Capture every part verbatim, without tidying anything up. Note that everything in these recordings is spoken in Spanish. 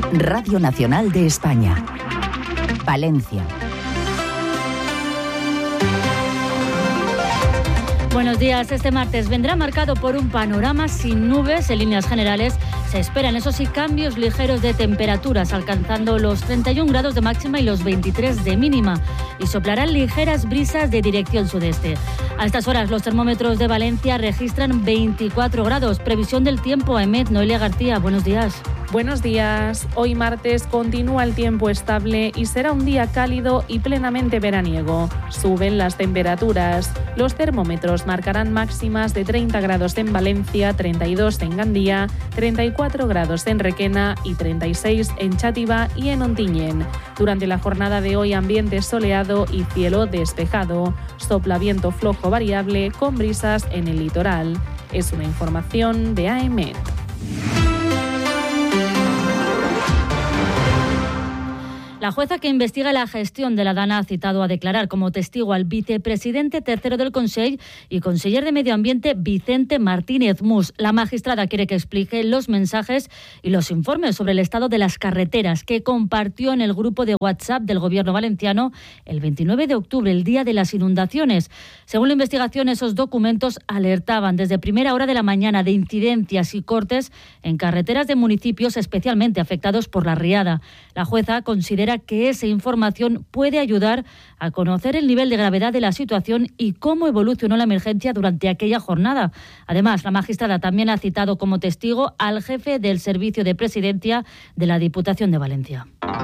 Radio Nacional de España. Valencia. Buenos días. Este martes vendrá marcado por un panorama sin nubes. En líneas generales se esperan, eso sí, cambios ligeros de temperaturas, alcanzando los treinta y un grados de máxima y los veintitrés de mínima. Y soplarán ligeras brisas de dirección sudeste. A estas horas los termómetros de Valencia registran veinticuatro grados. Previsión del tiempo, Aemet. Noelia García, buenos días. Buenos días. Hoy martes continúa el tiempo estable y será un día cálido y plenamente veraniego. Suben las temperaturas. Los termómetros marcarán máximas de treinta grados en Valencia, treinta y dos en Gandía, treinta y cuatro grados en Requena y treinta y seis en Chátiva y en Ontinyent. Durante la jornada de hoy, ambiente soleado y cielo despejado. Sopla viento flojo variable con brisas en el litoral. Es una información de Aemet. La jueza que investiga la gestión de la Dana ha citado a declarar como testigo al vicepresidente tercero del Consell y conseller de Medio Ambiente Vicente Martínez Mus. La magistrada quiere que explique los mensajes y los informes sobre el estado de las carreteras que compartió en el grupo de WhatsApp del Gobierno valenciano el veintinueve de octubre, el día de las inundaciones. Según la investigación, esos documentos alertaban desde primera hora de la mañana de incidencias y cortes en carreteras de municipios especialmente afectados por la riada. La jueza considera que esa información puede ayudar a conocer el nivel de gravedad de la situación y cómo evolucionó la emergencia durante aquella jornada. Además, la magistrada también ha citado como testigo al jefe del Servicio de Presidencia de la Diputación de Valencia.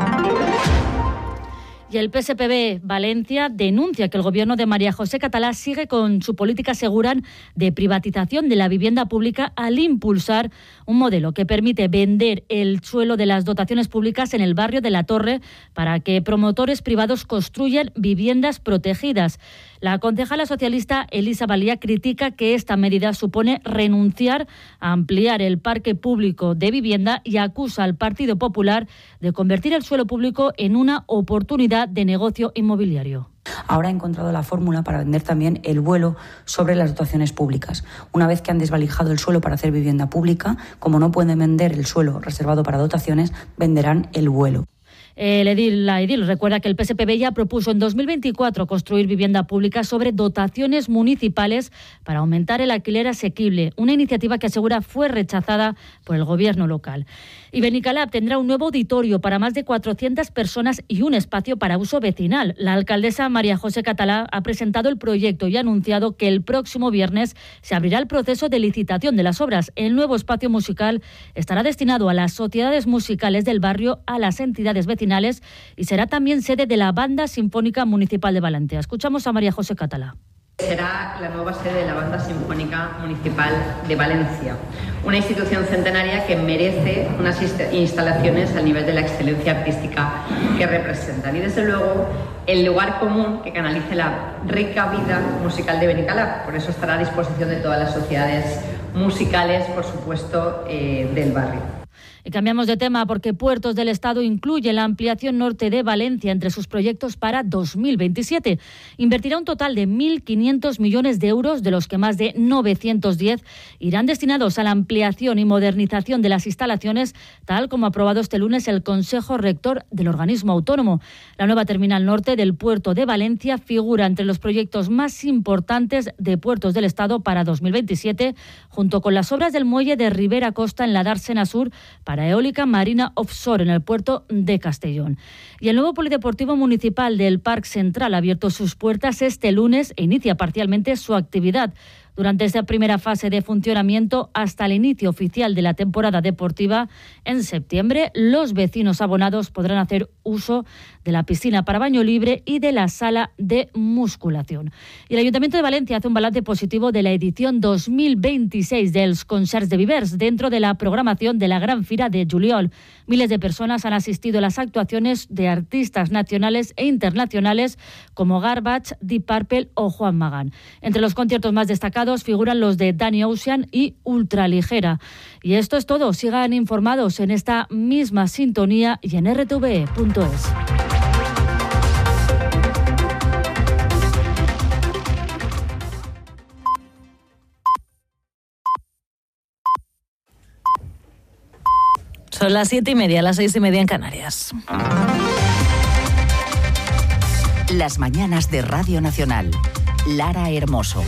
Y el P S P B Valencia denuncia que el gobierno de María José Catalá sigue con su política, aseguran, de privatización de la vivienda pública al impulsar un modelo que permite vender el suelo de las dotaciones públicas en el barrio de La Torre para que promotores privados construyan viviendas protegidas. La concejala socialista Elisa Valía critica que esta medida supone renunciar a ampliar el parque público de vivienda y acusa al Partido Popular de convertir el suelo público en una oportunidad de negocio inmobiliario. Ahora ha encontrado la fórmula para vender también el vuelo sobre las dotaciones públicas. Una vez que han desvalijado el suelo para hacer vivienda pública, como no pueden vender el suelo reservado para dotaciones, venderán el vuelo. El edil, la edil recuerda que el P S P B ya propuso en dos mil veinticuatro construir vivienda pública sobre dotaciones municipales para aumentar el alquiler asequible, una iniciativa que asegura fue rechazada por el gobierno local. Y Benicalap tendrá un nuevo auditorio para más de cuatrocientas personas y un espacio para uso vecinal. La alcaldesa María José Catalá ha presentado el proyecto y ha anunciado que el próximo viernes se abrirá el proceso de licitación de las obras. El nuevo espacio musical estará destinado a las sociedades musicales del barrio, a las entidades vecinales y será también sede de la Banda Sinfónica Municipal de Valencia. Escuchamos a María José Catalá. Será la nueva sede de la Banda Sinfónica Municipal de Valencia, una institución centenaria que merece unas instalaciones al nivel de la excelencia artística que representan y, desde luego, el lugar común que canalice la rica vida musical de Benicalap. Por eso estará a disposición de todas las sociedades musicales, por supuesto, eh, del barrio. Y cambiamos de tema porque Puertos del Estado incluye la ampliación norte de Valencia entre sus proyectos para dos mil veintisiete. Invertirá un total de mil quinientos millones de euros, de los que más de novecientos diez irán destinados a la ampliación y modernización de las instalaciones, tal como ha aprobado este lunes el Consejo Rector del organismo autónomo. La nueva terminal norte del Puerto de Valencia figura entre los proyectos más importantes de Puertos del Estado para dos mil veintisiete, junto con las obras del muelle de Ribera Costa en la Dársena Sur para eólica marina offshore en el puerto de Castellón. Y el nuevo polideportivo municipal del Parque Central ha abierto sus puertas este lunes e inicia parcialmente su actividad. Durante esta primera fase de funcionamiento, hasta el inicio oficial de la temporada deportiva en septiembre, los vecinos abonados podrán hacer uso de la piscina para baño libre y de la sala de musculación. Y el Ayuntamiento de Valencia hace un balance positivo de la edición dos mil veintiséis dels Concerts de Vivers dentro de la programación de la Gran Fira de Juliol. Miles de personas han asistido a las actuaciones de artistas nacionales e internacionales como Garbage, Deep Purple o Juan Magán. Entre los conciertos más destacados figuran los de Danny Ocean y Ultraligera. Y esto es todo. Sigan informados en esta misma sintonía y en erre te ve e punto es. Son las siete y media, las seis y media en Canarias. Las mañanas de Radio Nacional. Lara Hermoso.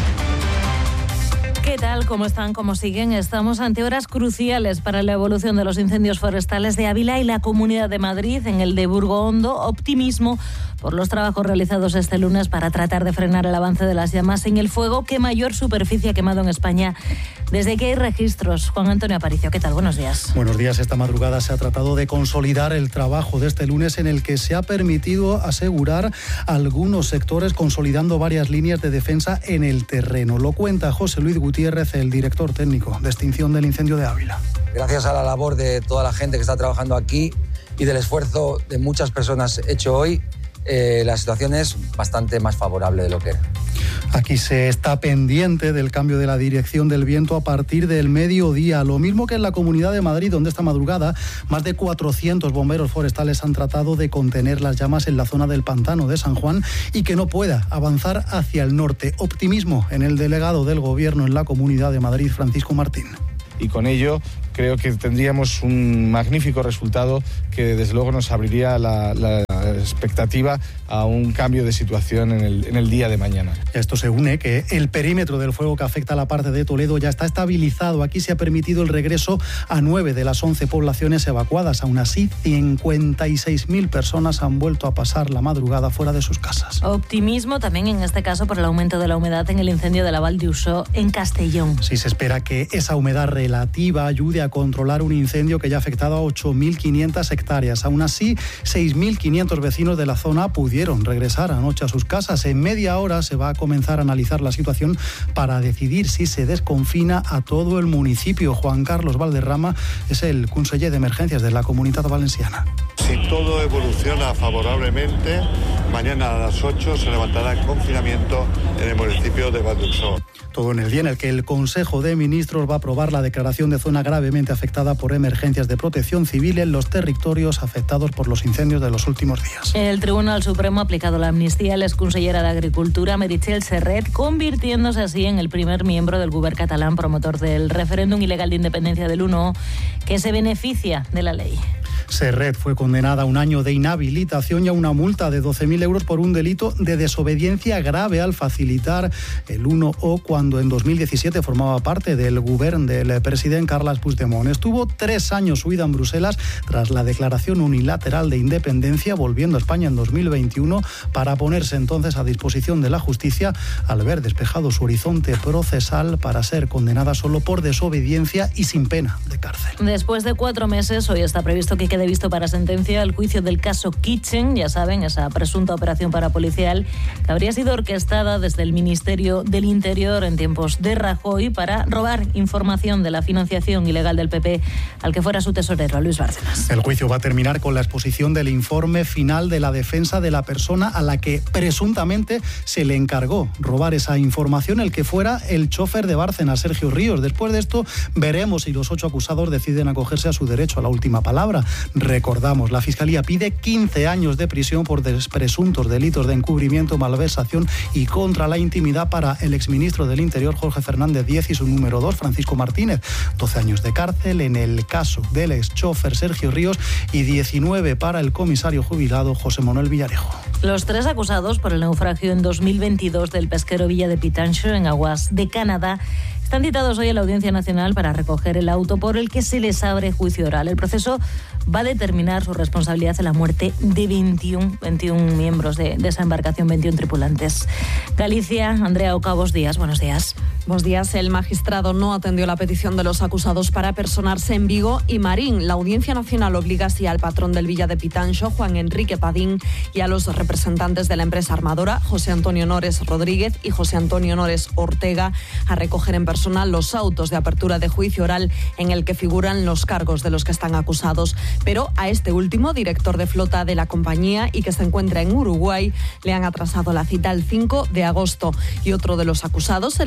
¿Qué tal? ¿Cómo están? ¿Cómo siguen? Estamos ante horas cruciales para la evolución de los incendios forestales de Ávila y la Comunidad de Madrid. En el de Burgondo, optimismo por los trabajos realizados este lunes para tratar de frenar el avance de las llamas en el fuego que mayor superficie ha quemado en España desde que hay registros. Juan Antonio Aparicio, ¿qué tal? Buenos días. Buenos días. Esta madrugada se ha tratado de consolidar el trabajo de este lunes en el que se ha permitido asegurar algunos sectores consolidando varias líneas de defensa en el terreno. Lo cuenta José Luis Gutiérrez, el director técnico de extinción del incendio de Ávila. Gracias a la labor de toda la gente que está trabajando aquí y del esfuerzo de muchas personas hecho hoy, eh, la situación es bastante más favorable de lo que era. Aquí se está pendiente del cambio de la dirección del viento a partir del mediodía, lo mismo que en la Comunidad de Madrid, donde esta madrugada más de cuatrocientos bomberos forestales han tratado de contener las llamas en la zona del pantano de San Juan y que no pueda avanzar hacia el norte. Optimismo en el delegado del Gobierno en la Comunidad de Madrid, Francisco Martín. Y con ello creo que tendríamos un magnífico resultado que desde luego nos abriría la, la expectativa a un cambio de situación en el, en el día de mañana. Esto se une que el perímetro del fuego que afecta a la parte de Toledo ya está estabilizado. Aquí se ha permitido el regreso a nueve de las once poblaciones evacuadas. Aún así, cincuenta y seis mil personas han vuelto a pasar la madrugada fuera de sus casas. Optimismo también en este caso por el aumento de la humedad en el incendio de la Val d'Usó en Castellón. Sí, se espera que esa humedad relativa ayude a controlar un incendio que ya ha afectado a ocho mil quinientas hectáreas. Aún así, seis mil quinientos vecinos de la zona pudieron regresar anoche a sus casas. En media hora se va a comenzar a analizar la situación para decidir si se desconfina a todo el municipio. Juan Carlos Valderrama es el conseller de emergencias de la Comunitat Valenciana. Si todo evoluciona favorablemente, mañana a las ocho se levantará el confinamiento en el municipio de Val d'Usó. Todo en el día en el que el Consejo de Ministros va a aprobar la declaración de zona gravemente afectada por emergencias de protección civil en los territorios afectados por los incendios de los últimos días. El Tribunal Supremo ha aplicado la amnistía a la exconsellera de Agricultura, Meritxell Serret, convirtiéndose así en el primer miembro del Govern catalán promotor del referéndum ilegal de independencia del uno que se beneficia de la ley. Serret fue condenada a un año de inhabilitación y a una multa de doce mil euros por un delito de desobediencia grave al facilitar el uno o cuando en dos mil diecisiete formaba parte del govern del presidente Carles Puigdemont. Estuvo tres años huida en Bruselas tras la declaración unilateral de independencia, volviendo a España en dos mil veintiuno para ponerse entonces a disposición de la justicia al ver despejado su horizonte procesal para ser condenada solo por desobediencia y sin pena de cárcel. Después de cuatro meses, hoy está previsto que quede visto para sentencia el juicio del caso Kitchen, ya saben, esa presunta operación parapolicial que habría sido orquestada desde el Ministerio del Interior en tiempos de Rajoy para robar información de la financiación ilegal del P P al que fuera su tesorero, Luis Bárcenas. El juicio va a terminar con la exposición del informe final de la defensa de la persona a la que presuntamente se le encargó robar esa información, el que fuera el chofer de Bárcenas, Sergio Ríos. Después de esto veremos si los ocho acusados deciden acogerse a su derecho a la última palabra. Recordamos, la Fiscalía pide quince años de prisión por presuntos delitos de encubrimiento, malversación y contra la intimidad para el exministro del Interior, Jorge Fernández Díez, y su número dos, Francisco Martínez. doce años de cárcel en el caso del ex-chofer Sergio Ríos y diecinueve para el comisario jubilado José Manuel Villarejo. Los tres acusados por el naufragio en dos mil veintidós del pesquero Villa de Pitancho en aguas de Canadá están citados hoy a la Audiencia Nacional para recoger el auto por el que se les abre juicio oral. El proceso va a determinar su responsabilidad en la muerte de veintiún, veintiún miembros de, de esa embarcación, veintiún tripulantes. Galicia, Andrea Oca, buenos días. Buenos días. Buenos días. El magistrado no atendió la petición de los acusados para personarse en Vigo y Marín. La Audiencia Nacional obliga así al patrón del Villa de Pitancho, Juan Enrique Padín, y a los representantes de la empresa armadora, José Antonio Nores Rodríguez y José Antonio Nores Ortega, a recoger en personal los autos de apertura de juicio oral en el que figuran los cargos de los que están acusados. Pero a este último, director de flota de la compañía y que se encuentra en Uruguay, le han atrasado la cita el cinco de agosto. Y otro de los acusados, el administrador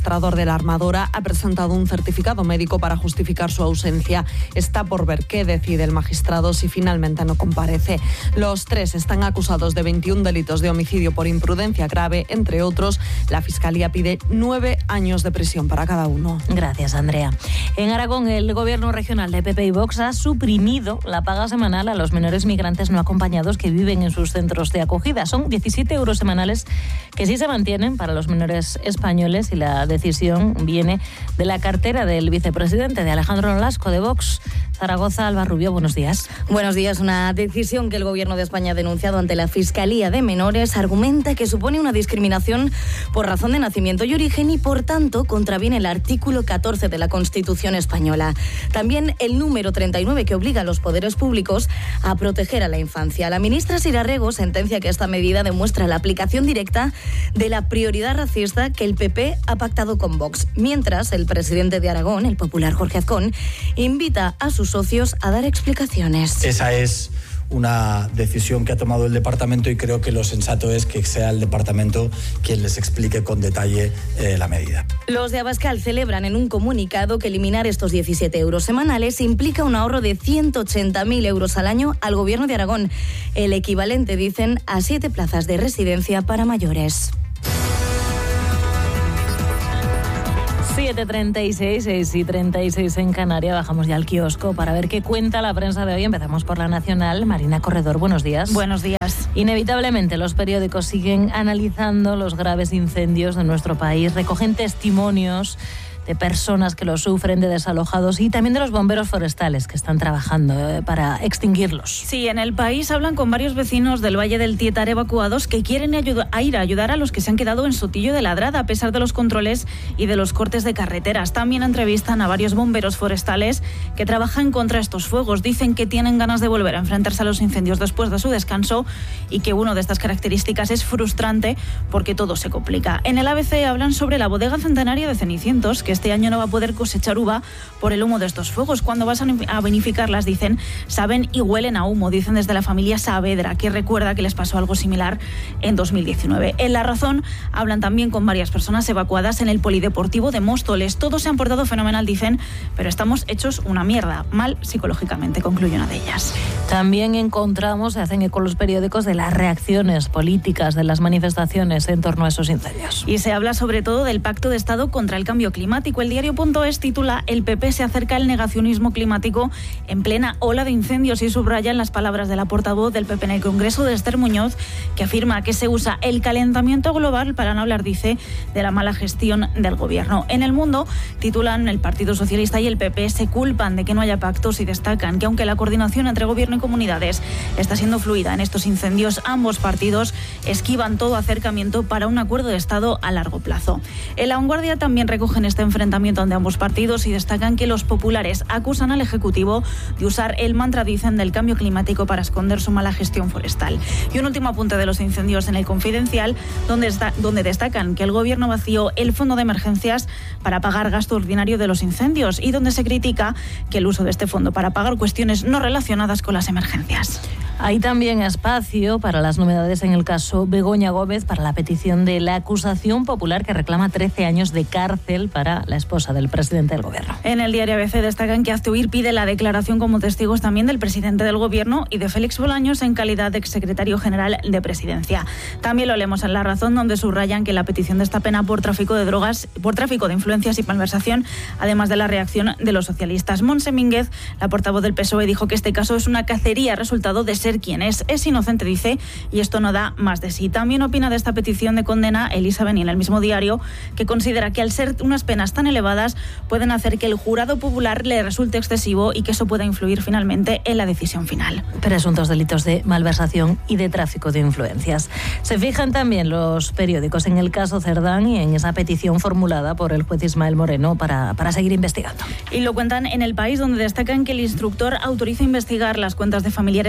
administrador de la armadora ha presentado un certificado médico para justificar su ausencia. Está por ver qué decide el magistrado si finalmente no comparece. Los tres están acusados de veintiún delitos de homicidio por imprudencia grave, entre otros. La Fiscalía pide nueve años de prisión para cada uno. Gracias, Andrea. En Aragón, el Gobierno regional de P P y Vox ha suprimido la paga semanal a los menores migrantes no acompañados que viven en sus centros de acogida. Son diecisiete euros semanales que sí se mantienen para los menores españoles y la decisión viene de la cartera del vicepresidente, de Alejandro Nolasco, de Vox. Zaragoza, Alba Rubio, buenos días. Buenos días. Una decisión que el Gobierno de España ha denunciado ante la Fiscalía de Menores argumenta que supone una discriminación por razón de nacimiento y origen y, por tanto, contraviene el artículo catorce de la Constitución española. También el número treinta y nueve, que obliga a los poderes públicos a proteger a la infancia. La ministra Sira Rego sentencia que esta medida demuestra la aplicación directa de la prioridad racista que el P P ha pactado con Vox. Mientras, el presidente de Aragón, el popular Jorge Azcón, invita a sus socios a dar explicaciones. Esa es una decisión que ha tomado el departamento y creo que lo sensato es que sea el departamento quien les explique con detalle eh, la medida. Los de Abascal celebran en un comunicado que eliminar estos diecisiete euros semanales implica un ahorro de ciento ochenta mil euros al año al Gobierno de Aragón, el equivalente, dicen, a siete plazas de residencia para mayores. siete treinta y seis, seis y treinta y seis en Canarias. Bajamos ya al kiosco para ver qué cuenta la prensa de hoy. Empezamos por La Nacional. Marina Corredor, buenos días. Buenos días. Inevitablemente los periódicos siguen analizando los graves incendios de nuestro país. Recogen testimonios de personas que lo sufren, de desalojados y también de los bomberos forestales que están trabajando para extinguirlos. Sí, en el país hablan con varios vecinos del Valle del Tietar evacuados que quieren ayuda, a ir a ayudar a los que se han quedado en Sotillo de Ladrada a pesar de los controles y de los cortes de carreteras. También entrevistan a varios bomberos forestales que trabajan contra estos fuegos. Dicen que tienen ganas de volver a enfrentarse a los incendios después de su descanso y que una de estas características es frustrante porque todo se complica. En el A B C hablan sobre la bodega centenaria de Cenicientos, que este año no va a poder cosechar uva por el humo de estos fuegos. Cuando vas a vinificarlas, dicen, saben y huelen a humo, dicen desde la familia Saavedra, que recuerda que les pasó algo similar en dos mil diecinueve. En La Razón hablan también con varias personas evacuadas en el polideportivo de Móstoles. Todos se han portado fenomenal, dicen, pero estamos hechos una mierda, mal psicológicamente, concluye una de ellas. También encontramos, se hacen eco los periódicos, de las reacciones políticas, de las manifestaciones en torno a esos incendios. Y se habla sobre todo del Pacto de Estado contra el Cambio Climático. El diario.es titula «El P P se acerca al negacionismo climático en plena ola de incendios» y subrayan las palabras de la portavoz del P P en el Congreso, de Esther Muñoz, que afirma que se usa el calentamiento global para no hablar, dice, de la mala gestión del Gobierno. En El Mundo titulan «El Partido Socialista y el P P se culpan de que no haya pactos» y destacan que aunque la coordinación entre Gobierno y comunidades está siendo fluida en estos incendios, ambos partidos esquivan todo acercamiento para un acuerdo de Estado a largo plazo. En La Vanguardia también recogen este enfrentamiento de ambos partidos y destacan que los populares acusan al Ejecutivo de usar el mantra, dicen, del cambio climático para esconder su mala gestión forestal. Y un último apunte de los incendios en El Confidencial, donde, está, donde destacan que el Gobierno vació el fondo de emergencias para pagar gasto ordinario de los incendios y donde se critica que el uso de este fondo para pagar cuestiones no relacionadas con las emergencias. Hay también espacio para las novedades en el caso Begoña Gómez, para la petición de la acusación popular que reclama trece años de cárcel para la esposa del presidente del Gobierno. En el diario A B C destacan que Aztehuir pide la declaración como testigos también del presidente del Gobierno y de Félix Bolaños en calidad de exsecretario general de Presidencia. También lo leemos en La Razón, donde subrayan que la petición de esta pena por tráfico de drogas, por tráfico de influencias y malversación, además de la reacción de los socialistas. Montse Mínguez, la portavoz del P S O E, dijo que este caso es una cacería resultado de ser quien es. Es inocente, dice, y esto no da más de sí. También opina de esta petición de condena Elisa Beni en el mismo diario, que considera que al ser unas penas tan elevadas pueden hacer que el jurado popular le resulte excesivo y que eso pueda influir finalmente en la decisión final. Presuntos delitos de malversación y de tráfico de influencias. Se fijan también los periódicos en el caso Cerdán y en esa petición formulada por el juez Ismael Moreno para, para seguir investigando. Y lo cuentan en El País, donde destacan que el instructor autoriza investigar las cuentas de familiares del exnumerario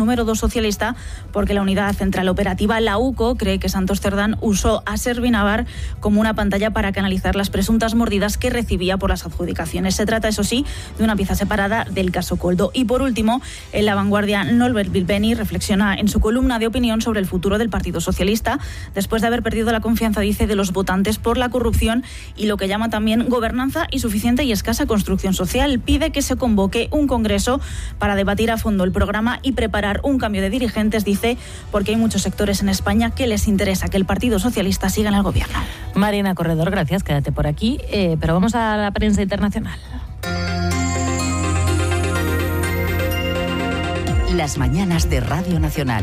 número dos socialista, porque la unidad central operativa, la U C O, cree que Santos Cerdán usó a Servinavar como una pantalla para canalizar las presuntas mordidas que recibía por las adjudicaciones. Se trata, eso sí, de una pieza separada del caso Coldo. Y por último, en La Vanguardia, Norbert Bilbeni reflexiona en su columna de opinión sobre el futuro del Partido Socialista, después de haber perdido la confianza, dice, de los votantes por la corrupción y lo que llama también gobernanza insuficiente y escasa construcción social. Pide que se convoque un congreso para debatir a fondo el programa y preparar un cambio de dirigentes, dice, porque hay muchos sectores en España que les interesa que el Partido Socialista siga en el gobierno. Marina Corredor, gracias, quédate por aquí, eh, pero vamos a la prensa internacional. Las mañanas de Radio Nacional.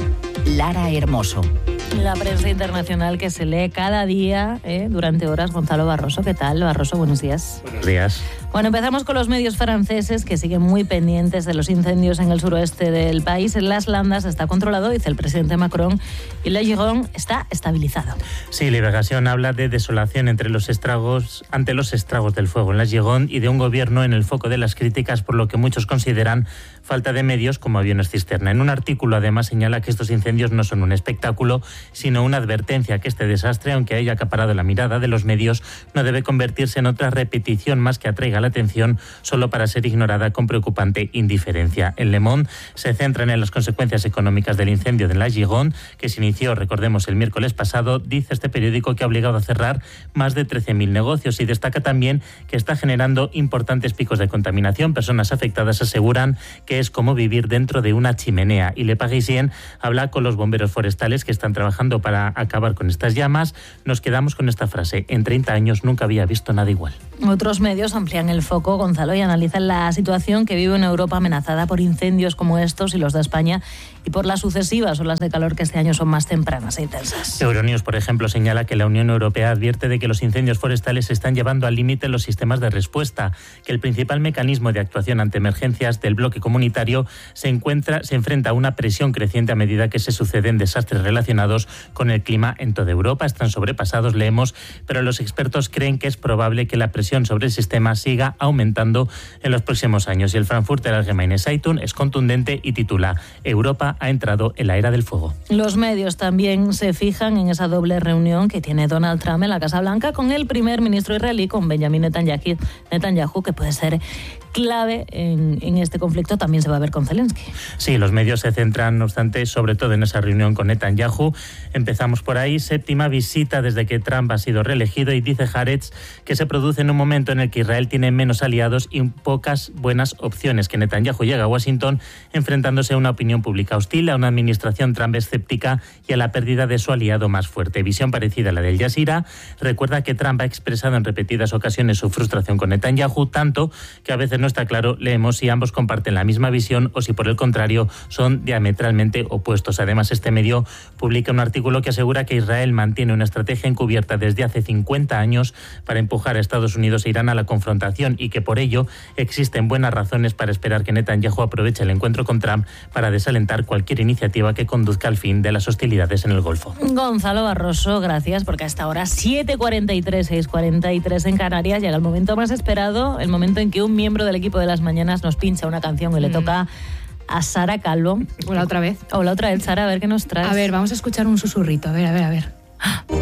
Lara Hermoso. La prensa internacional que se lee cada día eh, durante horas. Gonzalo Barroso, ¿qué tal? Barroso, buenos días. Buenos días. Bueno, empezamos con los medios franceses que siguen muy pendientes de los incendios en el suroeste del país. En Las Landas está controlado, dice el presidente Macron, y Le Giron está estabilizado. Sí, Liberación habla de desolación entre los estragos, ante los estragos del fuego en La Giron y de un gobierno en el foco de las críticas por lo que muchos consideran falta de medios como aviones cisterna. En un artículo además señala que estos incendios no son un espectáculo, sino una advertencia que este desastre, aunque haya acaparado la mirada de los medios, no debe convertirse en otra repetición más que atraiga la atención solo para ser ignorada con preocupante indiferencia. En Le Monde se centran en las consecuencias económicas del incendio de La Giron, que se inició, recordemos, el miércoles pasado. Dice este periódico que ha obligado a cerrar más de trece mil negocios y destaca también que está generando importantes picos de contaminación. Personas afectadas aseguran que es como vivir dentro de una chimenea. Y Le Parisien habla con los bomberos forestales que están trabajando para acabar con estas llamas. Nos quedamos con esta frase: en treinta años nunca había visto nada igual. Otros medios amplían el foco, Gonzalo, y analizan la situación que vive una Europa amenazada por incendios como estos y los de España, y por las sucesivas olas de calor que este año son más tempranas e intensas. Euronews, por ejemplo, señala que la Unión Europea advierte de que los incendios forestales están llevando al límite los sistemas de respuesta, que el principal mecanismo de actuación ante emergencias del bloque comunitario se encuentra, se enfrenta a una presión creciente a medida que se suceden desastres relacionados con el clima en toda Europa. Están sobrepasados, leemos, pero los expertos creen que es probable que la presión sobre el sistema siga aumentando en los próximos años. Y el Frankfurter Allgemeine Zeitung es contundente y titula: Europa ha entrado en la era del fuego. Los medios también se fijan en esa doble reunión que tiene Donald Trump en la Casa Blanca con el primer ministro israelí, con Benjamin Netanyahu, Netanyahu que puede ser clave en, en este conflicto. También se va a ver con Zelensky. Sí, los medios se centran, no obstante, sobre todo en esa reunión con Netanyahu. Empezamos por ahí. Séptima visita desde que Trump ha sido reelegido, y dice Haaretz que se produce en un momento en el que Israel tiene menos aliados y pocas buenas opciones, que Netanyahu llega a Washington enfrentándose a una opinión pública hostil, a una administración Trump escéptica y a la pérdida de su aliado más fuerte. Visión parecida a la del Jazeera. Recuerda que Trump ha expresado en repetidas ocasiones su frustración con Netanyahu, tanto que a veces no está claro, leemos, si ambos comparten la misma visión o si por el contrario son diametralmente opuestos. Además, este medio publica un artículo que asegura que Israel mantiene una estrategia encubierta desde hace cincuenta años para empujar a Estados Unidos e Irán a la confrontación, y que por ello existen buenas razones para esperar que Netanyahu aproveche el encuentro con Trump para desalentar cualquier iniciativa que conduzca al fin de las hostilidades en el Golfo. Gonzalo Barroso, gracias, porque hasta ahora siete cuarenta y tres, seis cuarenta y tres en Canarias llega el momento más esperado, el momento en que un miembro del equipo de las mañanas nos pincha una canción y le toca a Sara Calvo. Hola otra vez. Hola otra vez, Sara, a ver qué nos traes. A ver, vamos a escuchar un susurrito, a ver, a ver, a ver.